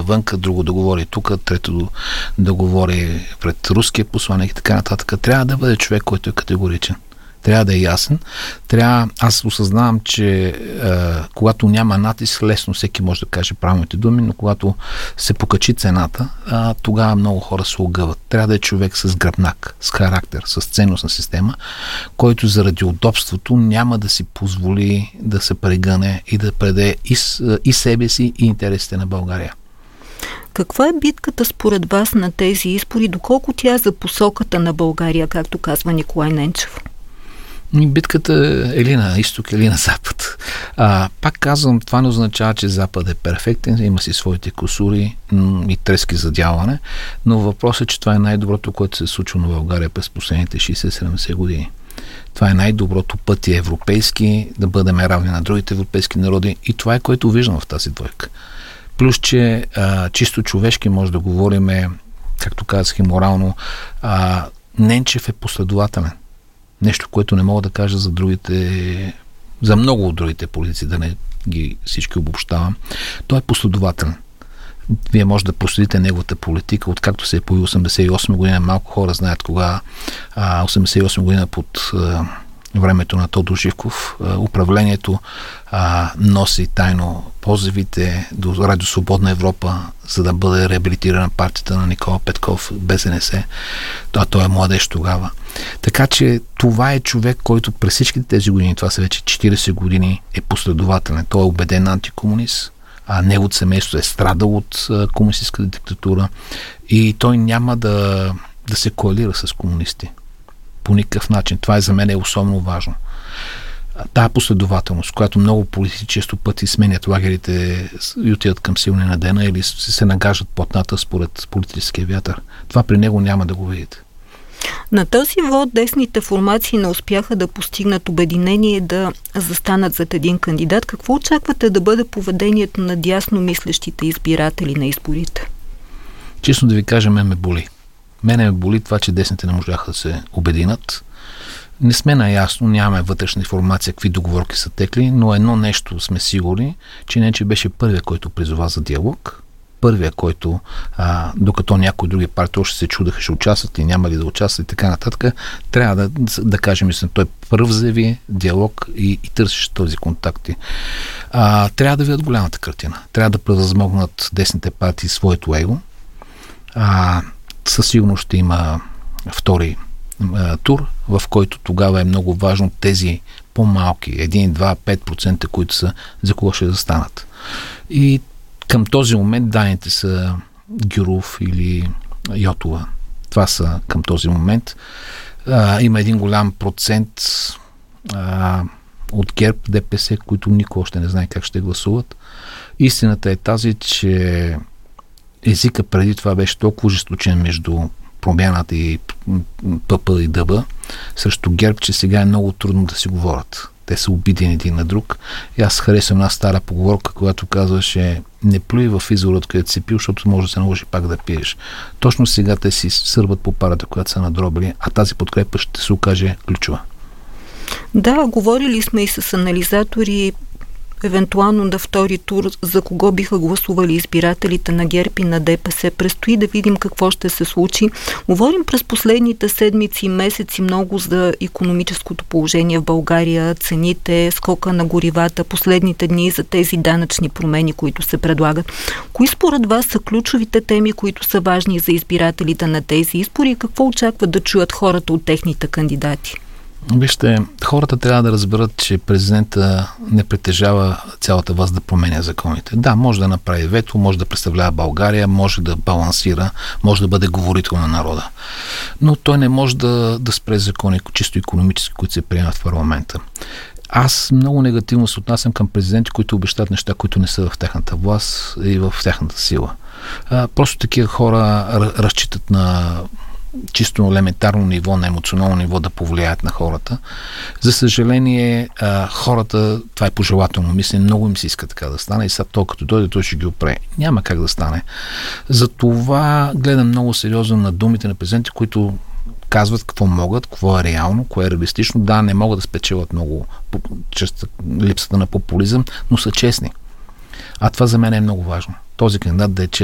навънка, друго да говори тук, трето да говори пред руския посланик и така нататък. Трябва да бъде човек, който е категоричен. Трябва да е ясен. Аз осъзнавам, че когато няма натиск, лесно всеки може да каже правилните думи, но когато се покачи цената, тогава много хора се огъват. Трябва да е човек с гръбнак, с характер, с ценностна система, който заради удобството няма да си позволи да се прегъне и да преде и себе си, и интересите на България. Каква е битката според вас на тези избори? Доколко тя е за посоката на България, както казва Николай Ненчев? Битката е ли на изток, или на запад. Пак казвам, това не означава, че Запад е перфектен, има си своите кусури и трески за дялане, но въпросът е, че това е най-доброто, което се е случило на България през последните 60-70 години. Това е най-доброто път и европейски, да бъдем равни на другите европейски народи, и това е, което виждам в тази двойка. Плюс, че чисто човешки може да говорим, както казах, и морално, Ненчев е последователен. Нещо, което не мога да кажа за другите, за много от другите политици, да не ги всички обобщавам. Той е последователен. Вие може да проследите неговата политика, откакто се е появи 88 година. Малко хора знаят кога 88 година под времето на Тодор Живков управлението носи тайно позивите до Радио Свободна Европа, за да бъде реабилитирана партията на Никола Петков, БЗНС. Той е младеж тогава. Така че това е човек, който през всичките тези години, това са вече 40 години, е последователен. Той е убеден антикомунист, неговото семейство е страдал от комунистическата диктатура и той няма да се коалира с комунисти. По никакъв начин. Това за мен е особено важно. Тая последователност, която много политици често пъти сменят лагерите и отиват към силни на дена или се нагаждат платната според политическия вятър. Това при него няма да го видите. На този вод десните формации не успяха да постигнат обединение да застанат зад един кандидат. Какво очаквате да бъде поведението на дясно мислещите избиратели на изборите? Честно да ви кажа, ме боли. Мене ме боли това, че десните не можаха да се обединят. Не сме наясно, нямаме вътрешна информация какви договорки са текли, но едно нещо сме сигурни, че не, че беше първия, който призова за диалог, първия, който докато някои други партии още се чудаха, ще участват ли, няма ли да участват и така нататък, трябва да кажем, мисля, той първ заяви диалог и търсиш този контакт. Трябва да видят голямата картина. Трябва да превъзмогнат десните партии своето его. Със сигурност ще има втори тур, в който тогава е много важно тези по-малки, 1, 2, 5%, които са за кого ще застанат. И към този момент данните са Гюров или Йотова. Това са към този момент. Има един голям процент от ГЕРБ, ДПС, които никой още не знае как ще гласуват. Истината е тази, че езика преди това беше толкова жесточен между Промяната и ПП и ДБ срещу ГЕРБ, че сега е много трудно да си говорят. Те са обидени един на друг. И аз харесвам една стара поговорка, която казваше: не плюй в извора, откъдето си пил, защото може да се наложи пак да пиеш. Точно сега те си сърбат по парата, която са надробили, а тази подкрепа ще се окаже ключова. Да, говорили сме и с анализатори, евентуално на втори тур, за кого биха гласували избирателите на ГЕРБ и на ДПС. Предстои да видим какво ще се случи. Говорим през последните седмици и месеци много за икономическото положение в България, цените, скока на горивата, последните дни за тези данъчни промени, които се предлагат. Кои според вас са ключовите теми, които са важни за избирателите на тези избори и какво очакват да чуят хората от техните кандидати? Вижте, хората трябва да разберат, че президента не притежава цялата власт да променя законите. Да, може да направи вето, може да представлява България, може да балансира, може да бъде говорител на народа. Но той не може да спре закони, чисто икономически, които се приемат в парламента. Аз много негативно се отнасям към президенти, които обещат неща, които не са в тяхната власт и в тяхната сила. Просто такива хора разчитат на чисто елементарно ниво, на емоционално ниво да повлияят на хората. За съжаление, хората, това е пожелателно мислене, много им се иска така да стане и сега то като дойде, той ще ги опре. Няма как да стане. Затова гледам много сериозно на думите на президенти, които казват какво могат, какво е реално, кое е реалистично. Да, не могат да спечелят много чрез липсата на популизъм, но са честни. А това за мен е много важно. Този кандидат да е честен.